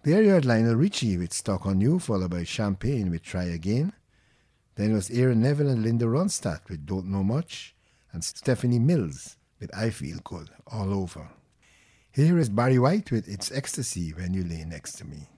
There you had Lionel Richie with Stuck on You, followed by Champagne with Try Again. Then it was Aaron Neville and Linda Ronstadt with Don't Know Much, and Stephanie Mills with I Feel Good All Over. Here is Barry White with It's Ecstasy When You Lay Next to Me.